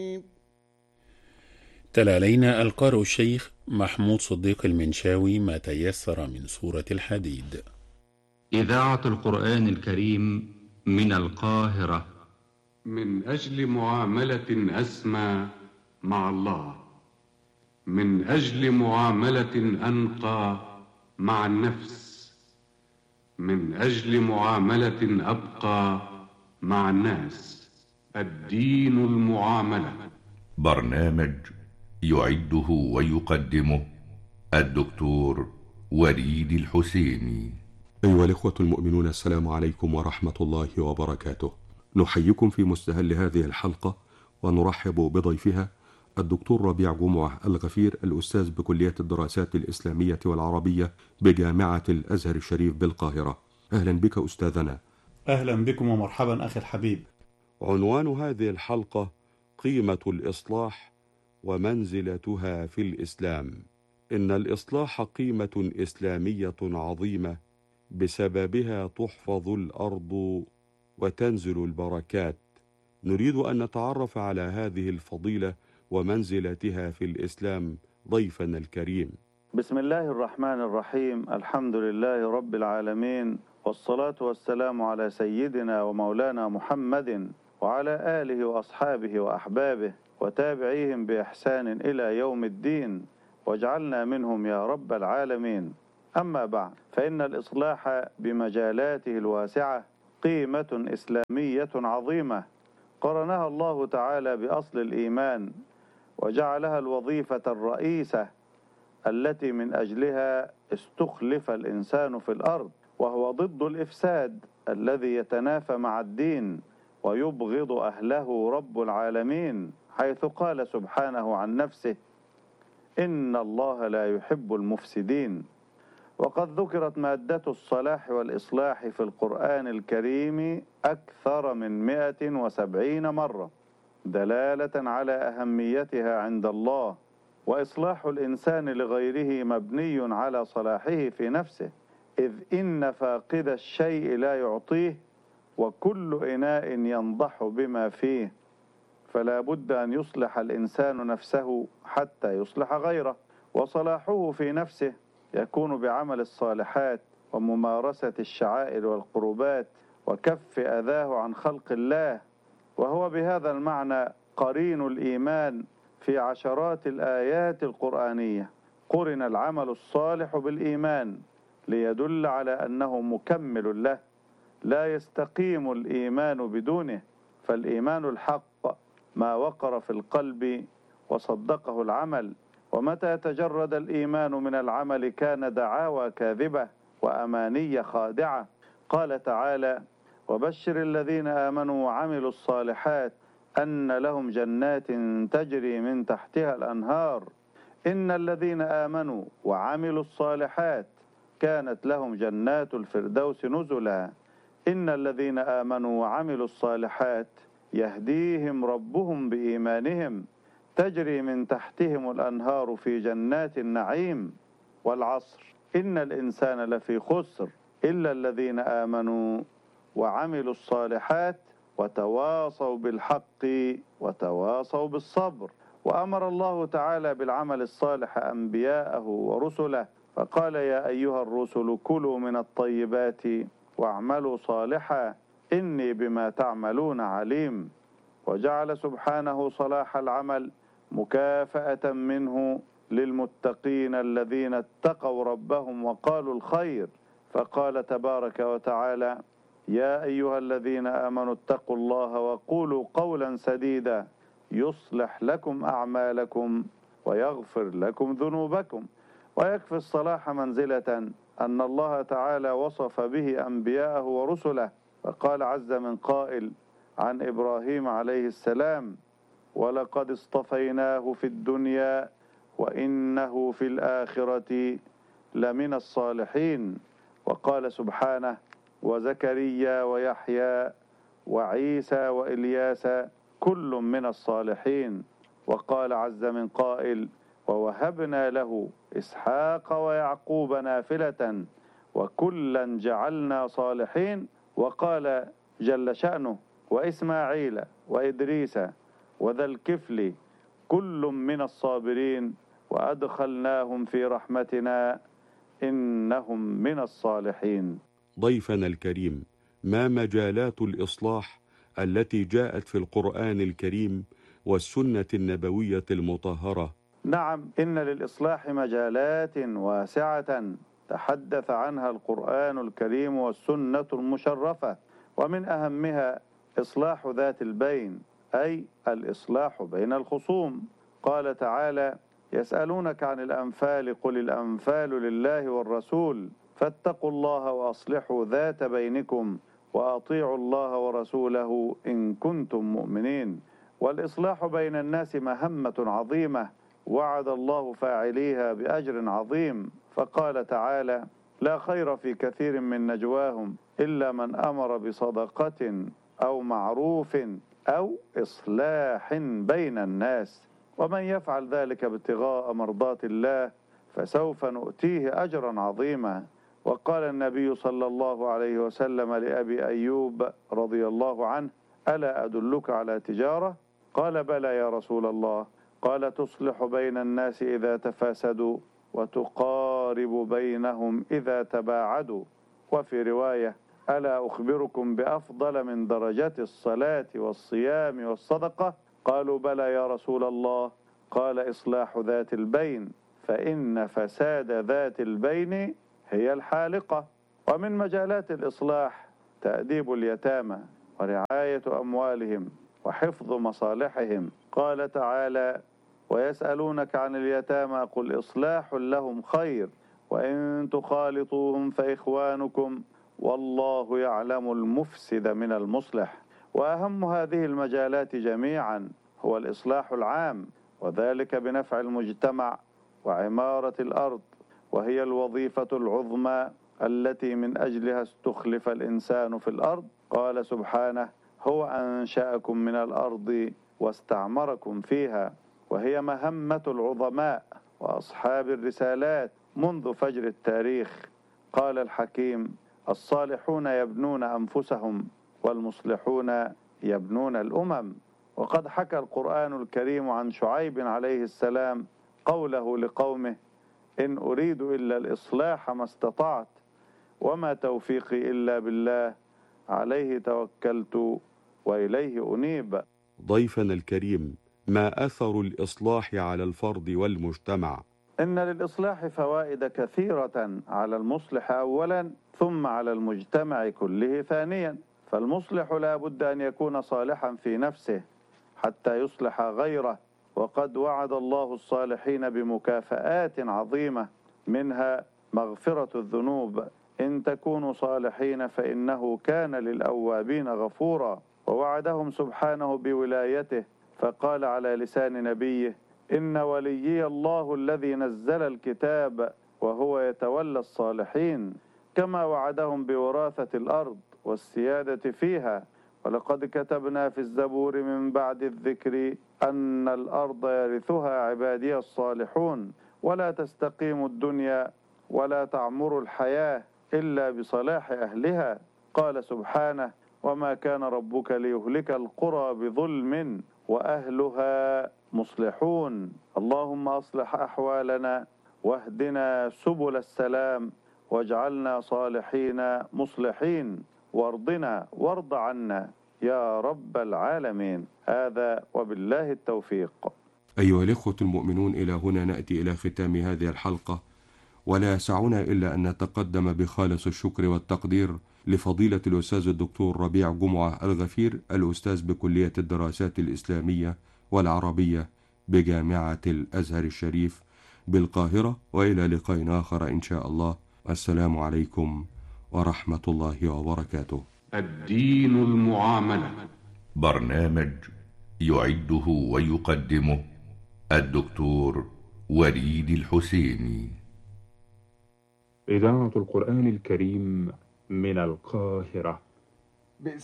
تلا علينا القارئ الشيخ محمود صديق المنشاوي ما تيسر من سورة الحديد. إذاعة القرآن الكريم من القاهرة. من أجل معاملة أسمى مع الله، من أجل معاملة أنقى مع النفس، من أجل معاملة أبقى مع الناس. الدين المعاملة. برنامج يعده ويقدمه الدكتور وليد الحسيني. أيها الإخوة المؤمنون، السلام عليكم ورحمة الله وبركاته. نحييكم في مستهل هذه الحلقة ونرحب بضيفها الدكتور ربيع جمعة الغفير، الأستاذ بكلية الدراسات الإسلامية والعربية بجامعة الأزهر الشريف بالقاهرة. أهلا بك أستاذنا. أهلا بكم ومرحبا أخي الحبيب. عنوان هذه الحلقة: قيمة الإصلاح ومنزلتها في الإسلام. إن الإصلاح قيمة إسلامية عظيمة، بسببها تحفظ الأرض وتنزل البركات. نريد أن نتعرف على هذه الفضيلة ومنزلتها في الإسلام ضيفنا الكريم. بسم الله الرحمن الرحيم. الحمد لله رب العالمين، والصلاة والسلام على سيدنا ومولانا محمد وعلى آله وأصحابه وأحبابه وتابعيهم بإحسان إلى يوم الدين، واجعلنا منهم يا رب العالمين. أما بعد، فإن الإصلاح بمجالاته الواسعة قيمة إسلامية عظيمة، قرنها الله تعالى بأصل الإيمان، وجعلها الوظيفة الرئيسة التي من أجلها استخلف الإنسان في الأرض، وهو ضد الإفساد الذي يتنافى مع الدين ويبغض أهله رب العالمين، حيث قال سبحانه عن نفسه: إن الله لا يحب المفسدين. وقد ذكرت مادة الصلاح والإصلاح في القرآن الكريم أكثر من 170 مرة، دلالة على أهميتها عند الله. وإصلاح الإنسان لغيره مبني على صلاحه في نفسه، إذ إن فاقد الشيء لا يعطيه، وكل إناء ينضح بما فيه، فلا بد أن يصلح الإنسان نفسه حتى يصلح غيره. وصلاحه في نفسه يكون بعمل الصالحات وممارسة الشعائر والقربات وكف أذاه عن خلق الله، وهو بهذا المعنى قرين الإيمان في عشرات الآيات القرآنية. قرن العمل الصالح بالإيمان ليدل على أنه مكمل له، لا يستقيم الإيمان بدونه، فالإيمان الحق ما وقر في القلب وصدقه العمل. ومتى تجرد الإيمان من العمل كان دعاوى كاذبة وأماني خادعة. قال تعالى: وبشر الذين آمنوا وعملوا الصالحات أن لهم جنات تجري من تحتها الأنهار. إن الذين آمنوا وعملوا الصالحات كانت لهم جنات الفردوس نزلا. إن الذين آمنوا وعملوا الصالحات يهديهم ربهم بإيمانهم تجري من تحتهم الأنهار في جنات النعيم. والعصر إن الإنسان لفي خسر إلا الذين آمنوا وعملوا الصالحات وتواصوا بالحق وتواصوا بالصبر. وأمر الله تعالى بالعمل الصالح أنبياءه ورسله، فقال: يا أيها الرسل كلوا من الطيبات واعملوا صالحا إني بما تعملون عليم. وجعل سبحانه صلاح العمل مكافأة منه للمتقين الذين اتقوا ربهم وقالوا الخير، فقال تبارك وتعالى: يا أيها الذين آمنوا اتقوا الله وقولوا قولا سديدا يصلح لكم أعمالكم ويغفر لكم ذنوبكم. ويكفي الصلاح منزلة أن الله تعالى وصف به أنبياءه ورسله، فقال عز من قائل عن إبراهيم عليه السلام: ولقد اصطفيناه في الدنيا وإنه في الآخرة لمن الصالحين. وقال سبحانه: وزكريا ويحيى وعيسى وإلياس كل من الصالحين. وقال عز من قائل: ووهبنا له إسحاق ويعقوب نافلة وكلا جعلنا صالحين. وقال جل شأنه: وإسماعيل وإدريس وذا الكفل كل من الصابرين وأدخلناهم في رحمتنا إنهم من الصالحين. ضيفنا الكريم، ما مجالات الإصلاح التي جاءت في القرآن الكريم والسنة النبوية المطهرة؟ نعم، إن للإصلاح مجالات واسعة تحدث عنها القرآن الكريم والسنة المشرفة، ومن أهمها إصلاح ذات البين، أي الإصلاح بين الخصوم. قال تعالى: يسألونك عن الأنفال قل الأنفال لله والرسول فاتقوا الله وأصلحوا ذات بينكم وأطيعوا الله ورسوله إن كنتم مؤمنين. والإصلاح بين الناس مهمة عظيمة وعد الله فاعليها بأجر عظيم، فقال تعالى: لا خير في كثير من نجواهم إلا من أمر بصدقة أو معروف أو إصلاح بين الناس، ومن يفعل ذلك ابتغاء مرضات الله فسوف نؤتيه أجرا عظيما. وقال النبي صلى الله عليه وسلم لأبي أيوب رضي الله عنه: ألا أدلك على تجارة؟ قال: بلى يا رسول الله. قال: تصلح بين الناس إذا تفاسدوا وتقارب بينهم إذا تباعدوا. وفي رواية: ألا أخبركم بأفضل من درجات الصلاة والصيام والصدقة؟ قالوا: بلى يا رسول الله. قال: إصلاح ذات البين، فإن فساد ذات البين هي الحالقة. ومن مجالات الإصلاح تأديب اليتامى ورعاية أموالهم وحفظ مصالحهم. قال تعالى: ويسألونك عن اليتامى قل إصلاح لهم خير وإن تخالطوهم فإخوانكم والله يعلم المفسد من المصلح. وأهم هذه المجالات جميعا هو الإصلاح العام، وذلك بنفع المجتمع وعمارة الأرض، وهي الوظيفة العظمى التي من أجلها استخلف الإنسان في الأرض. قال سبحانه: هو أنشأكم من الأرض واستعمركم فيها، وهي مهمة العظماء وأصحاب الرسالات منذ فجر التاريخ. قال الحكيم: الصالحون يبنون أنفسهم والمصلحون يبنون الأمم. وقد حكى القرآن الكريم عن شعيب عليه السلام قوله لقومه: إن أريد إلا الإصلاح ما استطعت وما توفيقي إلا بالله عليه توكلت وإليه أنيب. ضيفنا الكريم، ما أثر الإصلاح على الفرد والمجتمع؟ إن للإصلاح فوائد كثيرة على المصلح أولا، ثم على المجتمع كله ثانيا. فالمصلح لا بد أن يكون صالحا في نفسه حتى يصلح غيره، وقد وعد الله الصالحين بمكافآت عظيمة، منها مغفرة الذنوب: إن تكونوا صالحين فإنه كان للأوابين غفورا. ووعدهم سبحانه بولايته، فقال على لسان نبيه: إن وليي الله الذي نزل الكتاب وهو يتولى الصالحين. كما وعدهم بوراثة الأرض والسيادة فيها: ولقد كتبنا في الزبور من بعد الذكر أن الأرض يرثها عبادي الصالحون. ولا تستقيم الدنيا ولا تعمر الحياة إلا بصلاح أهلها. قال سبحانه: وما كان ربك ليهلك القرى بظلم وأهلها مصلحون. اللهم أصلح أحوالنا واهدنا سبل السلام واجعلنا صالحين مصلحين، وارضنا وارض عنا يا رب العالمين. هذا وبالله التوفيق. أيها الإخوة المؤمنون، إلى هنا نأتي إلى ختام هذه الحلقة، ولا يسعنا إلا أن نتقدم بخالص الشكر والتقدير لفضيلة الأستاذ الدكتور ربيع جمعة الغفير، الأستاذ بكلية الدراسات الإسلامية والعربية بجامعة الأزهر الشريف بالقاهرة. وإلى لقاء آخر إن شاء الله. السلام عليكم ورحمة الله وبركاته. الدين المعاملة، برنامج يعده ويقدمه الدكتور وليد الحسيني. إذاعة القرآن الكريم من القاهرة.